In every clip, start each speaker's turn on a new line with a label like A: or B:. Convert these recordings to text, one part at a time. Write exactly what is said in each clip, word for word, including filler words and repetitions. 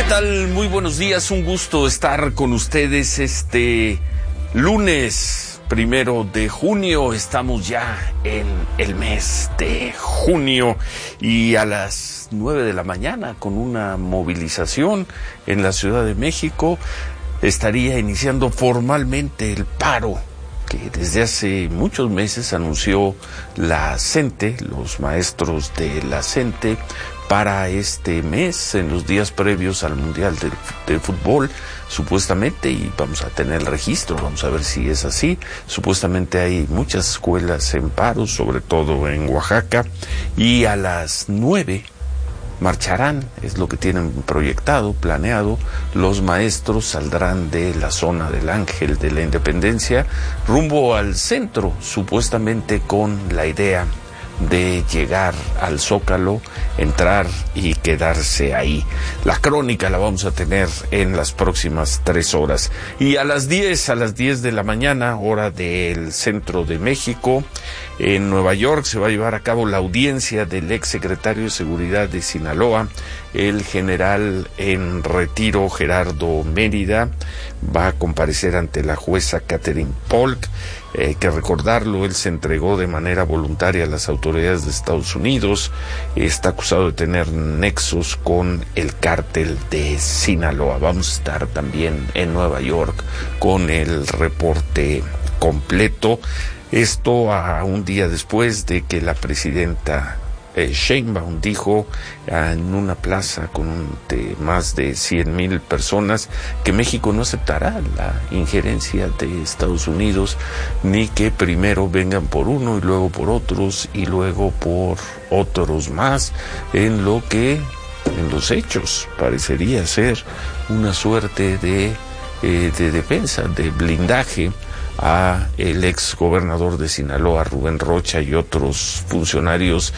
A: ¿Qué tal? Muy buenos días, un gusto estar con ustedes este lunes primero de junio. Estamos ya en el mes de junio y a las nueve de la mañana, con una movilización en la Ciudad de México, estaría iniciando formalmente el paro que desde hace muchos meses anunció la CENTE, los maestros de la CENTE, para este mes, en los días previos al Mundial de, de Fútbol, supuestamente, y vamos a tener el registro, vamos a ver si es así. Supuestamente hay muchas escuelas en paro, sobre todo en Oaxaca, y a las nueve marcharán, es lo que tienen proyectado, planeado. Los maestros saldrán de la zona del Ángel de la Independencia rumbo al centro, supuestamente con la idea de llegar al Zócalo, entrar y quedarse ahí. La crónica la vamos a tener en las próximas tres horas. Y a las diez, a las diez de la mañana, hora del centro de México, en Nueva York, se va a llevar a cabo la audiencia del ex secretario de Seguridad de Sinaloa, el general en retiro Gerardo Mérida. Va a comparecer ante la jueza Catherine Polk. Hay eh, que recordarlo, él se entregó de manera voluntaria a las autoridades de Estados Unidos. Está acusado de tener nexos con el cártel de Sinaloa. Vamos a estar también en Nueva York con el reporte completo. Esto a un día después de que la presidenta eh, Sheinbaum dijo eh, en una plaza con un, de más de cien mil personas que México no aceptará la injerencia de Estados Unidos, ni que primero vengan por uno y luego por otros y luego por otros más, en lo que en los hechos parecería ser una suerte de, eh, de defensa, de blindaje a el ex gobernador de Sinaloa, Rubén Rocha, y otros funcionarios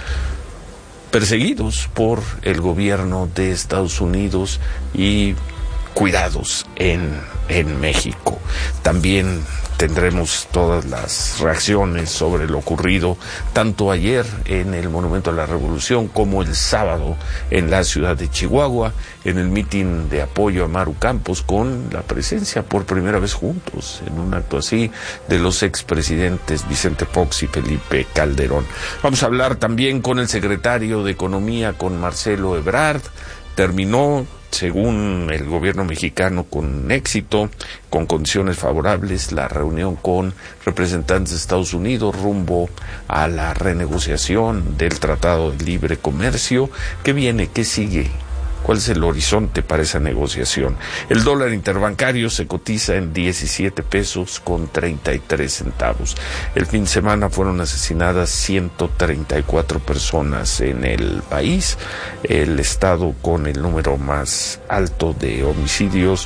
A: perseguidos por el gobierno de Estados Unidos y cuidados en, en México. También tendremos todas las reacciones sobre lo ocurrido tanto ayer en el Monumento a la Revolución como el sábado en la ciudad de Chihuahua, en el mitin de apoyo a Maru Campos, con la presencia por primera vez juntos en un acto así de los expresidentes Vicente Fox y Felipe Calderón. Vamos a hablar también con el secretario de Economía, con Marcelo Ebrard. Terminó, según el gobierno mexicano, con éxito, con condiciones favorables, la reunión con representantes de Estados Unidos rumbo a la renegociación del Tratado de Libre Comercio. ¿Qué viene? ¿Qué sigue? ¿Cuál es el horizonte para esa negociación? El dólar interbancario se cotiza en diecisiete pesos con treinta y tres centavos. El fin de semana fueron asesinadas ciento treinta y cuatro personas en el país. El estado con el número más alto de homicidios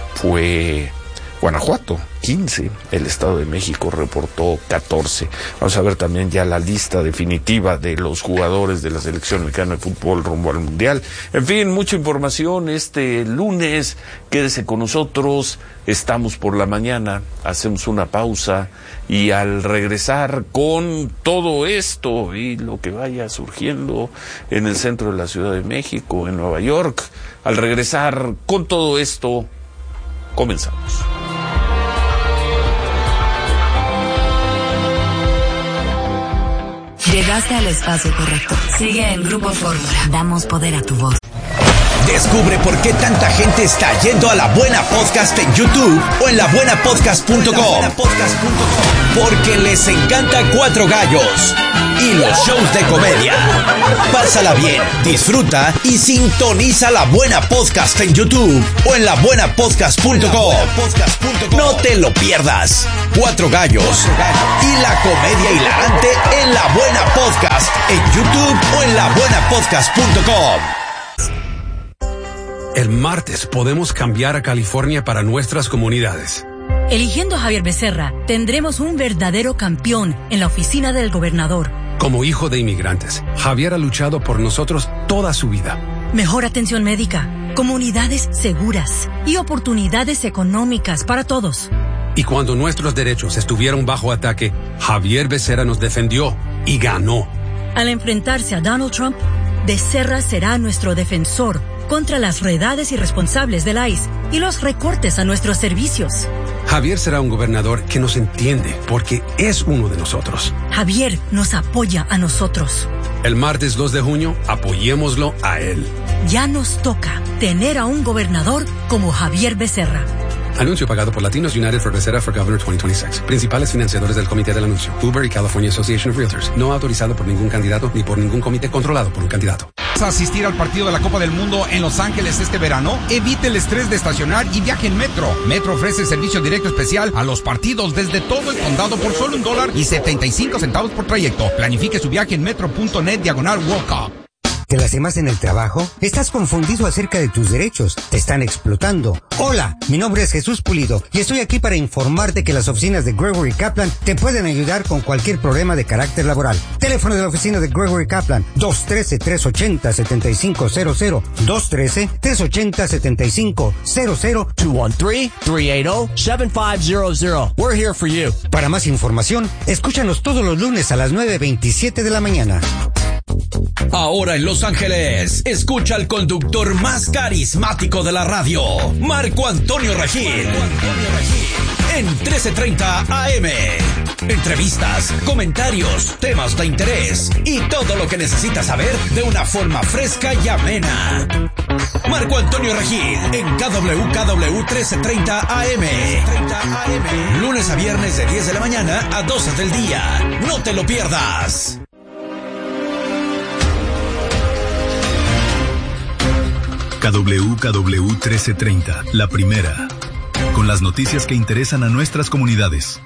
A: fue Guanajuato, quince. El Estado de México reportó catorce. Vamos a ver también ya la lista definitiva de los jugadores de la selección mexicana de fútbol rumbo al Mundial. En fin, mucha información este lunes. Quédese con nosotros. Estamos por la mañana, hacemos una pausa y al regresar con todo esto y lo que vaya surgiendo en el centro de la Ciudad de México, en Nueva York, al regresar con todo esto, comenzamos.
B: Llegaste al espacio correcto. Sigue en Grupo Fórmula. Damos poder a tu voz.
C: Descubre por qué tanta gente está yendo a La Buena Podcast en YouTube o en la buena podcast punto com. Porque les encanta Cuatro Gallos y los shows de comedia. Pásala bien, disfruta y sintoniza La Buena Podcast en YouTube o en la buena podcast punto com. No te lo pierdas. Cuatro Gallos y la comedia hilarante en La Buena Podcast en YouTube o en la buena podcast punto com.
D: El martes podemos cambiar a California para nuestras comunidades.
E: Eligiendo a Javier Becerra, tendremos un verdadero campeón en la oficina del gobernador.
D: Como hijo de inmigrantes, Javier ha luchado por nosotros toda su vida.
E: Mejor atención médica, comunidades seguras y oportunidades económicas para todos.
D: Y cuando nuestros derechos estuvieron bajo ataque, Javier Becerra nos defendió y ganó.
E: Al enfrentarse a Donald Trump, Becerra será nuestro defensor contra las redades irresponsables del I C E y los recortes a nuestros servicios.
D: Javier será un gobernador que nos entiende porque es uno de nosotros.
E: Javier nos apoya a nosotros.
D: El martes dos de junio, apoyémoslo a él.
E: Ya nos toca tener a un gobernador como Javier Becerra.
D: Anuncio pagado por Latinos United for Becerra for Governor veinte veintiséis. Principales financiadores del comité del anuncio: Uber y California Association of Realtors. No autorizado por ningún candidato ni por ningún comité controlado por un candidato.
F: ¿Vas a asistir al partido de la Copa del Mundo en Los Ángeles este verano? Evite el estrés de estacionar y viaje en Metro. Metro ofrece servicio directo especial a los partidos desde todo el condado por solo un dólar y setenta y cinco centavos por trayecto. Planifique su viaje en metro.net diagonal World Cup.
G: ¿Te las demás en el trabajo? ¿Estás confundido acerca de tus derechos? ¿Te están explotando? Hola, mi nombre es Jesús Pulido y estoy aquí para informarte que las oficinas de Gregory Kaplan te pueden ayudar con cualquier problema de carácter laboral. Teléfono de la oficina de Gregory Kaplan: dos uno tres, tres ocho cero, siete cinco cero cero, dos uno tres, tres ocho cero, siete cinco cero cero,
H: dos uno tres, tres ocho cero, siete cinco cero cero. We're here for you.
G: Para más información, escúchanos todos los lunes a las nueve veintisiete de la mañana.
C: Ahora en Los Ángeles, escucha al conductor más carismático de la radio, Marco Antonio Regil, en trece treinta A M. Entrevistas, comentarios, temas de interés y todo lo que necesitas saber de una forma fresca y amena. Marco Antonio Regil en K W K W trece treinta A M. Lunes a viernes de diez de la mañana a doce del día. No te lo pierdas.
I: K W K W trece treinta, la primera, con las noticias que interesan a nuestras comunidades.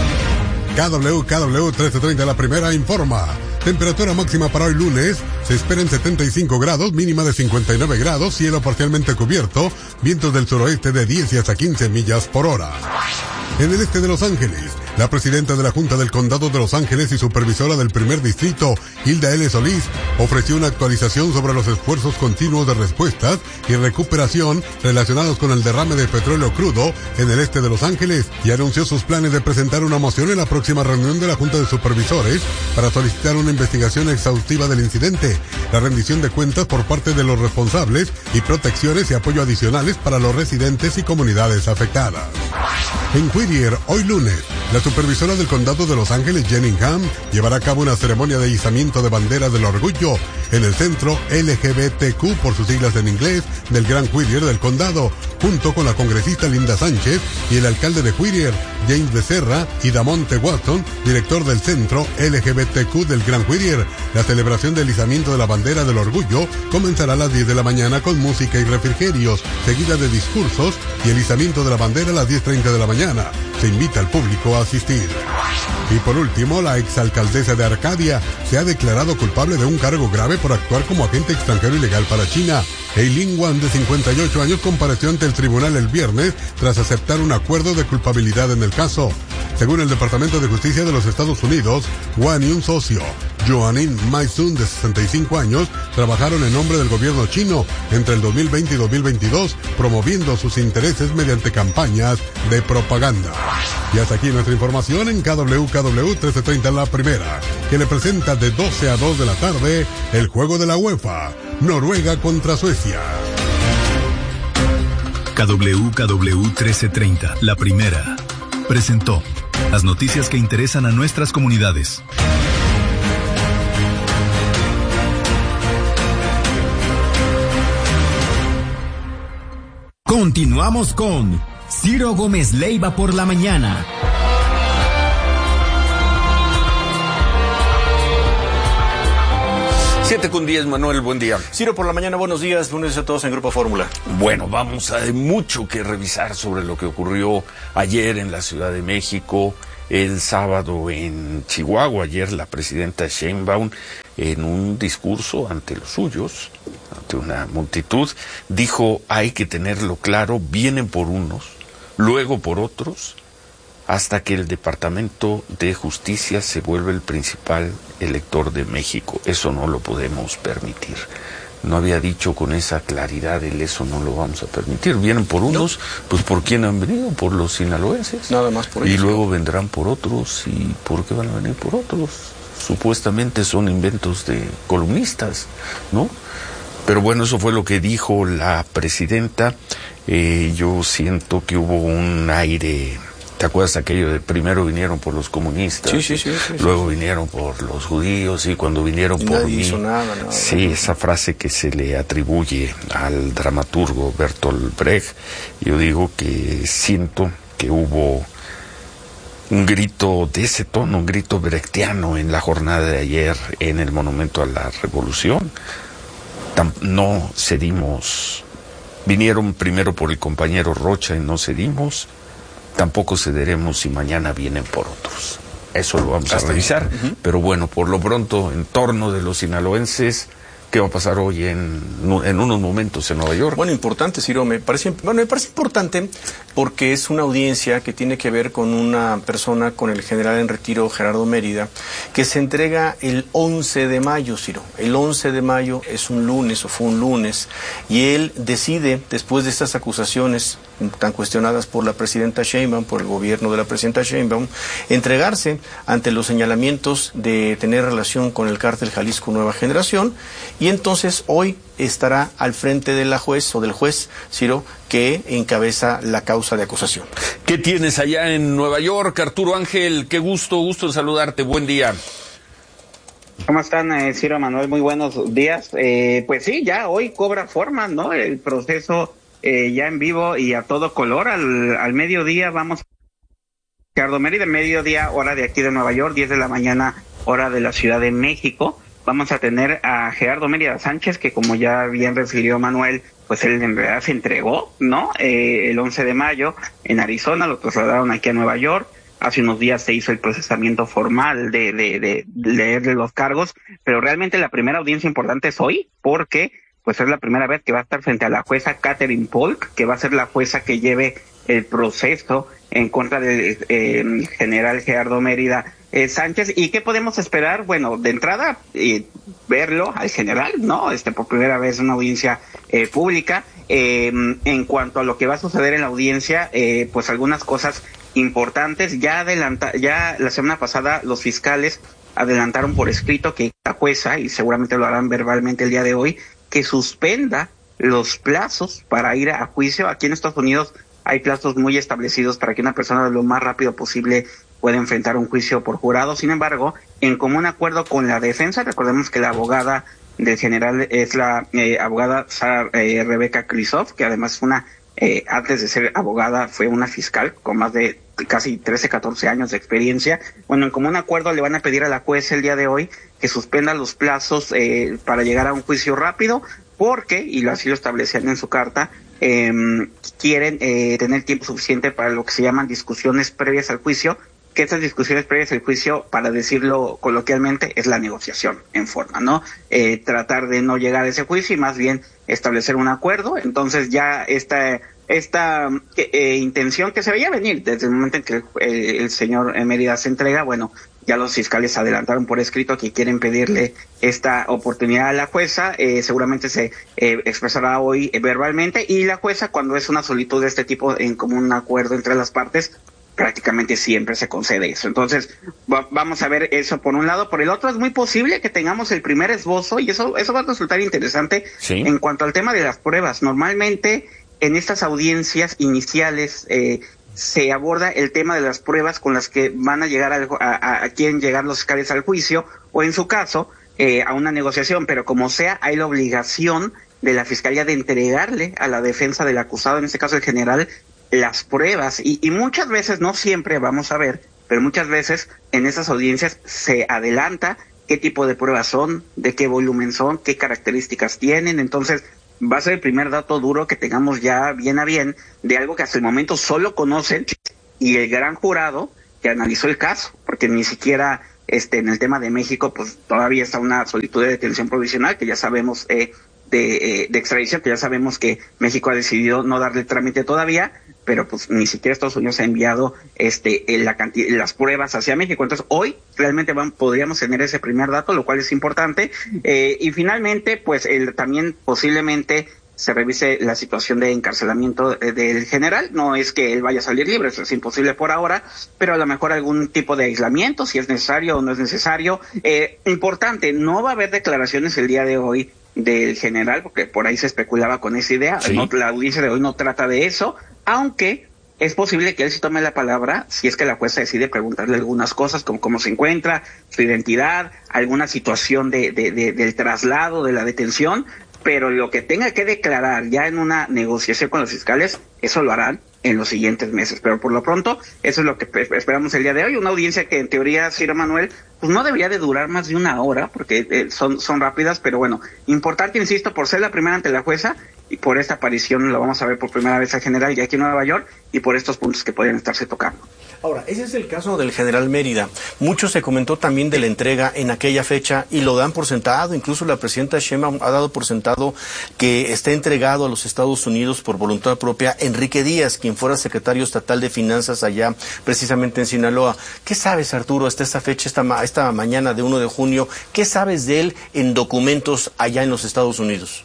J: K W K W trece treinta, la primera, informa. Temperatura máxima para hoy lunes, se espera en setenta y cinco grados, mínima de cincuenta y nueve grados, cielo parcialmente cubierto, vientos del suroeste de diez y hasta quince millas por hora. En el este de Los Ángeles, la presidenta de la Junta del Condado de Los Ángeles y supervisora del primer distrito, Hilda L. Solís, ofreció una actualización sobre los esfuerzos continuos de respuestas y recuperación relacionados con el derrame de petróleo crudo en el este de Los Ángeles y anunció sus planes de presentar una moción en la próxima reunión de la Junta de Supervisores para solicitar una investigación exhaustiva del incidente, la rendición de cuentas por parte de los responsables y protecciones y apoyo adicionales para los residentes y comunidades afectadas. En Whittier, hoy lunes, la supervisora del condado de Los Ángeles, Jenny Ham, llevará a cabo una ceremonia de izamiento de bandera del orgullo en el centro L G B T Q, por sus siglas en inglés, del Gran Whittier del condado, junto con la congresista Linda Sánchez y el alcalde de Whittier, James Becerra, y Damonte Watson, director del centro L G B T Q del Gran Whittier. La celebración del izamiento de la bandera del orgullo comenzará a las diez de la mañana con música y refrigerios, seguida de discursos y el izamiento de la bandera a las diez treinta de la mañana. Se invita al público a asistir. Y por último, la exalcaldesa de Arcadia se ha declarado culpable de un cargo grave por actuar como agente extranjero ilegal para China. Eileen Wan, de cincuenta y ocho años, compareció ante el tribunal el viernes tras aceptar un acuerdo de culpabilidad en el caso. Según el Departamento de Justicia de los Estados Unidos, Wan y un socio, Joannin Maisun, de sesenta y cinco años, trabajaron en nombre del gobierno chino entre el dos mil veinte y dos mil veintidós, promoviendo sus intereses mediante campañas de propaganda. Y hasta aquí nuestra información en K W K W trece treinta, la primera, que le presenta de doce a dos de la tarde el juego de la UEFA, Noruega contra Suecia.
I: K W K W trece treinta, la primera, presentó las noticias que interesan a nuestras comunidades.
K: Continuamos con Ciro Gómez Leiva por la mañana.
A: Siete con diez, Manuel, buen día.
L: Ciro, por la mañana, buenos días, lunes a todos en Grupo Fórmula.
A: Bueno, vamos a hay mucho que revisar sobre lo que ocurrió ayer en la Ciudad de México, el sábado en Chihuahua. Ayer la presidenta Sheinbaum, en un discurso ante los suyos, ante una multitud, dijo: hay que tenerlo claro, vienen por unos, luego por otros, hasta que el Departamento de Justicia se vuelve el principal elector de México. Eso no lo podemos permitir. No había dicho con esa claridad el eso no lo vamos a permitir. Vienen por unos, no. Pues ¿por quién han venido? Por los sinaloenses.
L: Nada más por ellos.
A: Y luego vendrán por otros. ¿Y por qué van a venir por otros? Supuestamente son inventos de columnistas, ¿no? Pero bueno, eso fue lo que dijo la presidenta. Eh, yo siento que hubo un aire... ¿Te acuerdas aquello de primero vinieron por los comunistas?
L: Sí, sí, sí. sí
A: luego
L: sí.
A: vinieron por los judíos y cuando vinieron
L: y
A: por
L: nadie
A: mí...
L: hizo nada, no,
A: sí,
L: no.
A: esa frase que se le atribuye al dramaturgo Bertolt Brecht. Yo digo que siento que hubo un grito de ese tono, un grito brechtiano en la jornada de ayer en el Monumento a la Revolución. Tam- no cedimos. Vinieron primero por el compañero Rocha y no cedimos. Tampoco cederemos si mañana vienen por otros. Eso lo vamos Hasta a revisar. Uh-huh. Pero bueno, por lo pronto, en torno de los sinaloenses, ¿qué va a pasar hoy en, en unos momentos en Nueva York?
L: Bueno, importante, Ciro. Me parece, bueno, me parece importante porque es una audiencia que tiene que ver con una persona, con el general en retiro, Gerardo Mérida, que se entrega el once de mayo, Ciro. El once de mayo es un lunes, o fue un lunes, y él decide, después de estas acusaciones tan cuestionadas por la presidenta Sheinbaum, por el gobierno de la presidenta Sheinbaum, entregarse ante los señalamientos de tener relación con el cártel Jalisco Nueva Generación, y entonces hoy estará al frente de la juez o del juez, Ciro, que encabeza la causa de acusación.
A: ¿Qué tienes allá en Nueva York, Arturo Ángel? Qué gusto, gusto en saludarte, buen día.
M: ¿Cómo están, eh, Ciro, Manuel? Muy buenos días. Eh, pues sí, ya hoy cobra forma, ¿no? El proceso eh, ya en vivo y a todo color. Al, al mediodía vamos... Gerardo Mérida, mediodía, hora de aquí de Nueva York, diez de la mañana, hora de la Ciudad de México. Vamos a tener a Gerardo Mérida Sánchez, que como ya bien refirió Manuel, pues él en realidad se entregó, ¿no? Eh, el once de mayo en Arizona, lo trasladaron aquí a Nueva York. Hace unos días se hizo el procesamiento formal de, de, de, de leerle los cargos, pero realmente la primera audiencia importante es hoy, porque pues es la primera vez que va a estar frente a la jueza Catherine Polk, que va a ser la jueza que lleve el proceso en contra del eh, general Gerardo Mérida eh, Sánchez. ¿Y qué podemos esperar? Bueno, de entrada, eh, verlo al general, ¿no? Este, por primera vez una audiencia eh, pública. Eh, en cuanto a lo que va a suceder en la audiencia, eh, pues algunas cosas importantes. Ya adelanta, ya la semana pasada los fiscales adelantaron por escrito que la jueza, y seguramente lo harán verbalmente el día de hoy, que suspenda los plazos para ir a juicio. Aquí en Estados Unidos hay plazos muy establecidos para que una persona lo más rápido posible pueda enfrentar un juicio por jurado. Sin embargo, en común acuerdo con la defensa, recordemos que la abogada del general es la eh, abogada Sara eh, Rebeca Krisoff, que además es una, eh, antes de ser abogada, fue una fiscal con más de casi trece, catorce años de experiencia. Bueno, en común acuerdo le van a pedir a la jueza el día de hoy que suspenda los plazos eh, para llegar a un juicio rápido, porque, y así lo establecían en su carta, eh, quieren eh, tener tiempo suficiente para lo que se llaman discusiones previas al juicio, que estas discusiones previas al juicio, para decirlo coloquialmente, es la negociación en forma, ¿no? Eh, tratar de no llegar a ese juicio y más bien establecer un acuerdo. Entonces ya esta esta eh, intención que se veía venir desde el momento en que el, el, el señor Mérida se entrega, bueno, ya los fiscales adelantaron por escrito que quieren pedirle esta oportunidad a la jueza. Eh, seguramente se eh, expresará hoy eh, verbalmente, y la jueza, cuando es una solicitud de este tipo en común acuerdo entre las partes, prácticamente siempre se concede eso. Entonces, va, vamos a ver eso por un lado. Por el otro, es muy posible que tengamos el primer esbozo, y eso, eso va a resultar interesante. ¿Sí? En cuanto al tema de las pruebas. Normalmente, en estas audiencias iniciales, eh, se aborda el tema de las pruebas con las que van a llegar al, a, a quieren llegar los fiscales al juicio, o en su caso, eh, a una negociación, pero como sea, hay la obligación de la fiscalía de entregarle a la defensa del acusado, en este caso el general, las pruebas, y, y muchas veces, no siempre, vamos a ver, pero muchas veces en esas audiencias se adelanta qué tipo de pruebas son, de qué volumen son, qué características tienen. Entonces va a ser el primer dato duro que tengamos ya bien a bien de algo que hasta el momento solo conocen y el gran jurado que analizó el caso, porque ni siquiera este en el tema de México pues todavía está una solicitud de detención provisional que ya sabemos eh, de, eh, de extradición, que ya sabemos que México ha decidido no darle trámite todavía, pero pues ni siquiera Estados Unidos ha enviado este la cantidad, las pruebas hacia México. Entonces hoy realmente van, podríamos tener ese primer dato, lo cual es importante. Eh, y finalmente, pues el, también posiblemente se revise la situación de encarcelamiento de, del general. No es que él vaya a salir libre, eso es imposible por ahora, pero a lo mejor algún tipo de aislamiento, si es necesario o no es necesario. Eh, importante, no va a haber declaraciones el día de hoy del general, porque por ahí se especulaba con esa idea. Sí. No, la audiencia de hoy no trata de eso, aunque es posible que él sí tome la palabra si es que la jueza decide preguntarle algunas cosas, como cómo se encuentra, su identidad, alguna situación de, de, de, del traslado, de la detención, pero lo que tenga que declarar ya en una negociación con los fiscales, eso lo harán en los siguientes meses. Pero por lo pronto, eso es lo que esperamos el día de hoy, una audiencia que en teoría, Ciro Manuel, pues no debería de durar más de una hora, porque eh, son, son rápidas, pero bueno, importante, insisto, por ser la primera ante la jueza, y por esta aparición lo vamos a ver por primera vez al general ya aquí en Nueva York, y por estos puntos que podrían estarse tocando.
L: Ahora, ese es el caso del general Mérida. Mucho se comentó también de la entrega en aquella fecha y lo dan por sentado. Incluso la presidenta Sheinbaum ha dado por sentado que está entregado a los Estados Unidos por voluntad propia Enrique Díaz, quien fuera secretario estatal de Finanzas allá precisamente en Sinaloa. ¿Qué sabes, Arturo, hasta esta fecha, esta, ma- esta mañana de uno de junio? ¿Qué sabes de él en documentos allá en los Estados Unidos?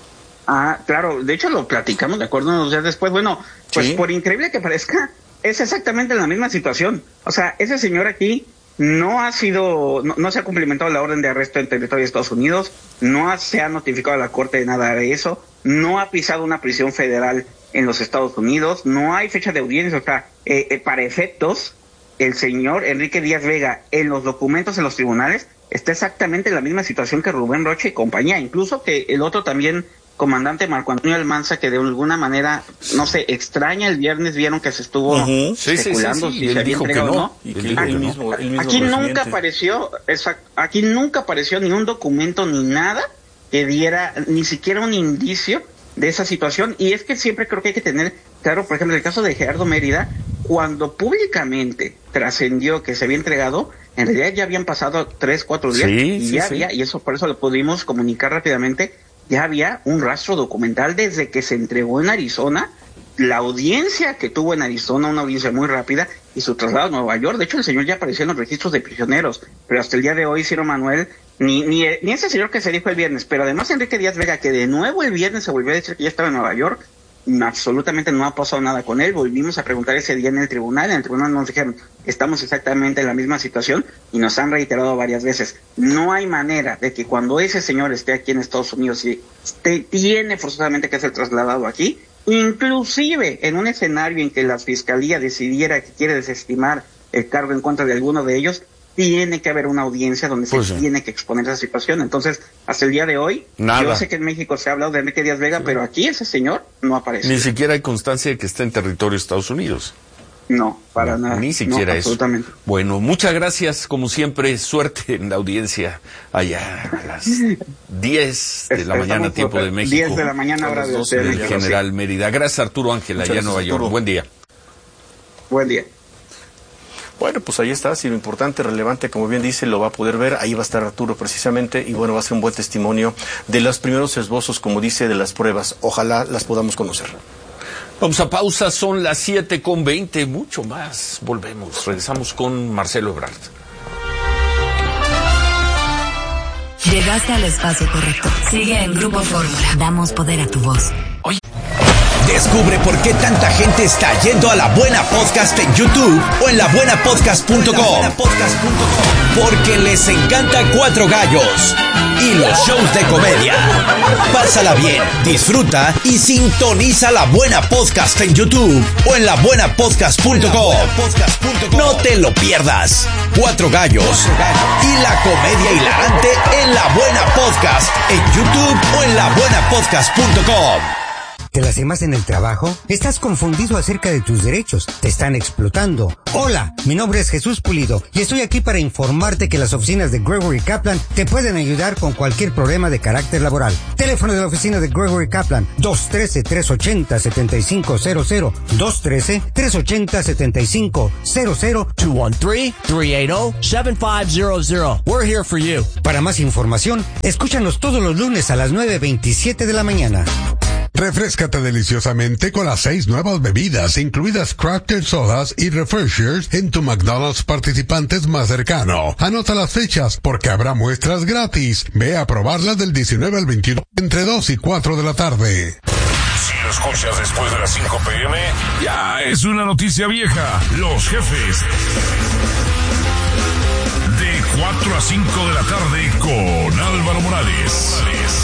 M: Ah, claro, de hecho lo platicamos de acuerdo unos días después. Bueno, pues ¿sí? Por increíble que parezca, es exactamente la misma situación. O sea, ese señor aquí no ha sido, no, no se ha cumplimentado la orden de arresto en territorio de Estados Unidos, no ha, se ha notificado a la Corte de nada de eso, no ha pisado una prisión federal en los Estados Unidos, no hay fecha de audiencia. O sea, eh, eh, para efectos, el señor Enrique Díaz Vega en los documentos en los tribunales está exactamente en la misma situación que Rubén Rocha y compañía, incluso que el otro también, comandante Marco Antonio Almanza, que de alguna manera, no sé, extraña, el viernes vieron que se estuvo uh-huh. especulando sí, sí, sí, sí. si se había entregado o no.
L: Y que aquí, mismo, el mismo
M: aquí nunca apareció, exacto, aquí nunca apareció ni un documento ni nada que diera ni siquiera un indicio de esa situación. Y es que siempre creo que hay que tener claro, por ejemplo, el caso de Gerardo Mérida, cuando públicamente trascendió que se había entregado, en realidad ya habían pasado tres, cuatro días,
A: sí,
M: y
A: sí,
M: ya
A: sí.
M: había, y eso por eso lo pudimos comunicar rápidamente, ya había un rastro documental desde que se entregó en Arizona, la audiencia que tuvo en Arizona, una audiencia muy rápida, y su traslado a Nueva York. De hecho, el señor ya apareció en los registros de prisioneros, pero hasta el día de hoy, Ciro Manuel, ni, ni, ni ese señor que se dijo el viernes, pero además Enrique Díaz Vega, que de nuevo el viernes se volvió a decir que ya estaba en Nueva York, absolutamente no ha pasado nada con él. Volvimos a preguntar ese día en el tribunal, en el tribunal nos dijeron, estamos exactamente en la misma situación, y nos han reiterado varias veces, no hay manera de que cuando ese señor esté aquí en Estados Unidos y esté, tiene forzosamente que ser trasladado aquí, inclusive en un escenario en que la fiscalía decidiera que quiere desestimar el cargo en contra de alguno de ellos, tiene que haber una audiencia donde pues se sí. tiene que exponer esa situación. Entonces, hasta el día de hoy, Nada. yo sé que en México se ha hablado de Enrique Díaz Vega, sí. pero aquí ese señor no aparece.
A: Ni siquiera hay constancia de que esté en territorio de Estados Unidos.
M: No, para no, nada.
A: Ni siquiera
M: no,
A: eso.
M: Absolutamente.
A: Bueno, muchas gracias, como siempre, suerte en la audiencia allá a las diez de la
M: Estamos
A: mañana, tiempo de México.
M: diez de la mañana, hora de
A: usted, el general Mérida. Gracias, Arturo Ángel, allá en Nueva York. Arturo. Buen día.
M: Buen día.
L: Bueno, pues ahí está, si lo importante, relevante, como bien dice, lo va a poder ver, ahí va a estar Arturo precisamente, y bueno, va a ser un buen testimonio de los primeros esbozos, como dice, de las pruebas. Ojalá las podamos conocer.
A: Vamos a pausa, son las siete con veinte, mucho más. Volvemos, regresamos con Marcelo Ebrard.
B: Llegaste al espacio correcto. Sigue en Grupo Fórmula. Damos poder a tu voz.
A: Oye.
C: Descubre por qué tanta gente está yendo a La Buena Podcast en YouTube o en la buena podcast punto com. Porque les encanta Cuatro Gallos y los shows de comedia. Pásala bien, disfruta y sintoniza La Buena Podcast en YouTube o en la buena podcast punto com. No te lo pierdas. Cuatro Gallos y la comedia hilarante en La Buena Podcast en YouTube o en la buena podcast punto com.
G: ¿Te las más en el trabajo? ¿Estás confundido acerca de tus derechos? ¿Te están explotando? Hola, mi nombre es Jesús Pulido y estoy aquí para informarte que las oficinas de Gregory Kaplan te pueden ayudar con cualquier problema de carácter laboral. Teléfono de la oficina de Gregory Kaplan, dos uno tres, tres ocho cero, siete cinco cero cero, dos uno tres, tres ocho cero, siete cinco cero cero,
H: dos uno tres, tres ocho cero, siete cinco cero cero. We're here for you.
G: Para más información, escúchanos todos los lunes a las nueve veintisiete de la mañana.
J: Refréscate deliciosamente con las seis nuevas bebidas, incluidas Crafted Sodas y Refreshers, en tu McDonald's participantes más cercano. Anota las fechas, porque habrá muestras gratis. Ve a probarlas del diecinueve al veintiuno, entre dos y cuatro de la tarde.
N: Si lo escuchas después de las cinco pe eme, ya es una noticia vieja. Los jefes de cuatro a cinco de la tarde con Álvaro Morales.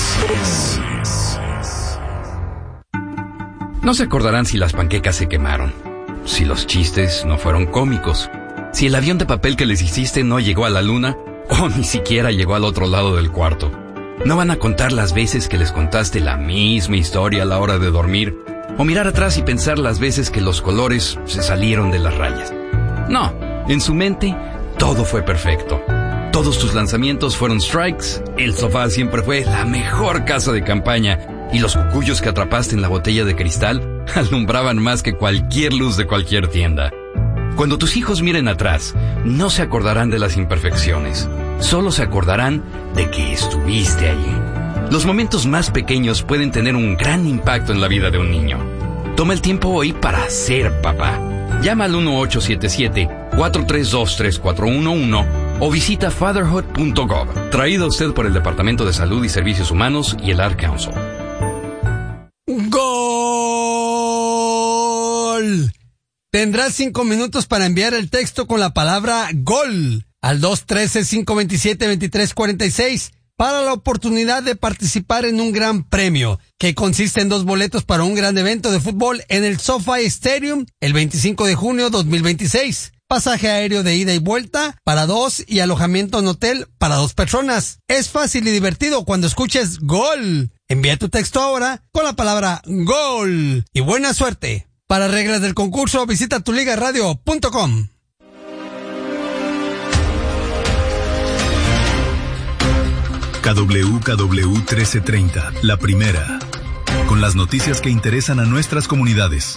F: No se acordarán si las panquecas se quemaron, si los chistes no fueron cómicos, si el avión de papel que les hiciste no llegó a la luna o ni siquiera llegó al otro lado del cuarto. No van a contar las veces que les contaste la misma historia a la hora de dormir o mirar atrás y pensar las veces que los colores se salieron de las rayas. No, en su mente todo fue perfecto. Todos tus lanzamientos fueron strikes, el sofá siempre fue la mejor casa de campaña y los cucuyos que atrapaste en la botella de cristal alumbraban más que cualquier luz de cualquier tienda. Cuando tus hijos miren atrás, no se acordarán de las imperfecciones, solo se acordarán de que estuviste allí. Los momentos más pequeños pueden tener un gran impacto en la vida de un niño. Toma el tiempo hoy para ser papá. Llama al uno ocho siete siete, cuatro tres dos, tres cuatro uno uno o visita fatherhood punto gov. Traído a usted por el Departamento de Salud y Servicios Humanos y el Ad Council.
O: ¡Gol! Tendrás cinco minutos para enviar el texto con la palabra GOL al dos uno tres, cinco dos siete, dos tres cuatro seis para la oportunidad de participar en un gran premio que consiste en dos boletos para un gran evento de fútbol en el SoFi Stadium el veinticinco de junio de dos mil veintiséis. Pasaje aéreo de ida y vuelta para dos y alojamiento en hotel para dos personas. Es fácil y divertido cuando escuches GOL. Envía tu texto ahora con la palabra GOL y buena suerte. Para reglas del concurso, visita tu liga radio punto com.
I: K W K W trece treinta, la primera, con las noticias que interesan a nuestras comunidades.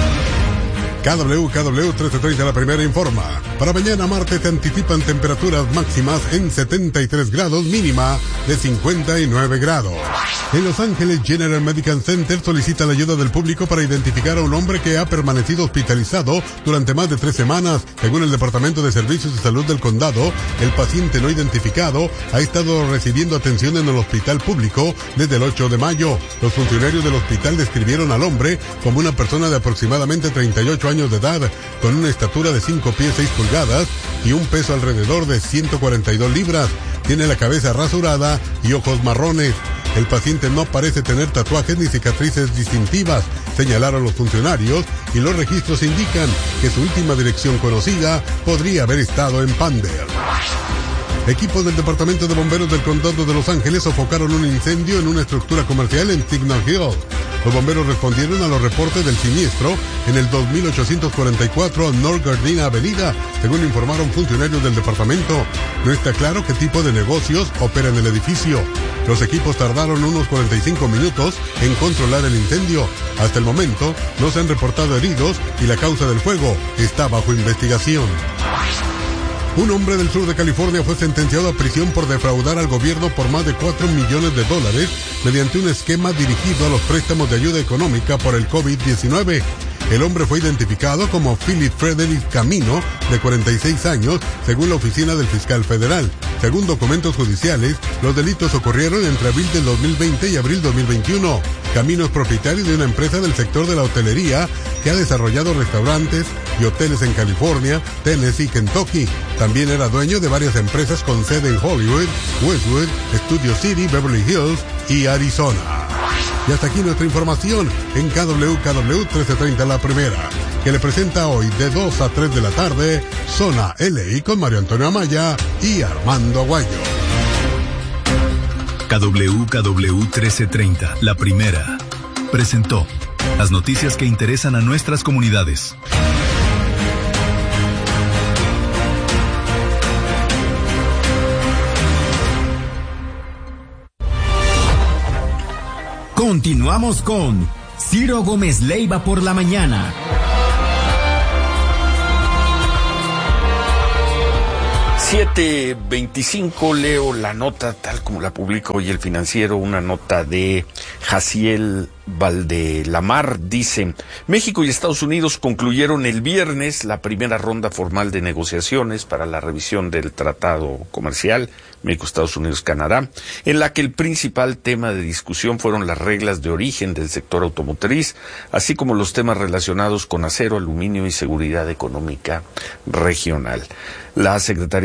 J: K W K W trece treinta, la primera informa. Para mañana martes te anticipan temperaturas máximas en setenta y tres grados, mínima de cincuenta y nueve grados. En Los Ángeles, General Medical Center solicita la ayuda del público para identificar a un hombre que ha permanecido hospitalizado durante más de tres semanas. Según el Departamento de Servicios de Salud del Condado, el paciente no identificado ha estado recibiendo atención en el hospital público desde el ocho de mayo. Los funcionarios del hospital describieron al hombre como una persona de aproximadamente treinta y ocho años de edad, con una estatura de cinco pies seis pulgadas y un peso alrededor de ciento cuarenta y dos libras. Tiene la cabeza rasurada y ojos marrones. El paciente no parece tener tatuajes ni cicatrices distintivas, señalaron los funcionarios, y los registros indican que su última dirección conocida podría haber estado en Pander. Equipos del Departamento de Bomberos del Condado de Los Ángeles sofocaron un incendio en una estructura comercial en Signal Hill. Los bomberos respondieron a los reportes del siniestro en el dos mil ochocientos cuarenta y cuatro North Gardena Avenida, según informaron funcionarios del departamento. No está claro qué tipo de negocios operan el edificio. Los equipos tardaron unos cuarenta y cinco minutos en controlar el incendio. Hasta el momento no se han reportado heridos y la causa del fuego está bajo investigación. Un hombre del sur de California fue sentenciado a prisión por defraudar al gobierno por más de cuatro millones de dólares mediante un esquema dirigido a los préstamos de ayuda económica por el COVID diecinueve. El hombre fue identificado como Philip Frederick Camino, de cuarenta y seis años, según la oficina del fiscal federal. Según documentos judiciales, los delitos ocurrieron entre abril del dos mil veinte y abril dos mil veintiuno. Camino es propietario de una empresa del sector de la hotelería que ha desarrollado restaurantes y hoteles en California, Tennessee y Kentucky. También era dueño de varias empresas con sede en Hollywood, Westwood, Studio City, Beverly Hills y Arizona. Y hasta aquí nuestra información en K W K W trece treinta, la primera, que le presenta hoy de dos a tres de la tarde, Zona L A con Mario Antonio Amaya y Armando Aguayo.
I: K W K W trece treinta, la primera, presentó las noticias que interesan a nuestras comunidades.
K: Continuamos con Ciro Gómez Leiva por la mañana.
A: siete veinticinco, leo la nota tal como la publica hoy El Financiero, una nota de Jaciel Valdelamar. Dice: México y Estados Unidos concluyeron el viernes la primera ronda formal de negociaciones para la revisión del Tratado Comercial México, Estados Unidos, Canadá, en la que el principal tema de discusión fueron las reglas de origen del sector automotriz, así como los temas relacionados con acero, aluminio y seguridad económica regional. La Secretaría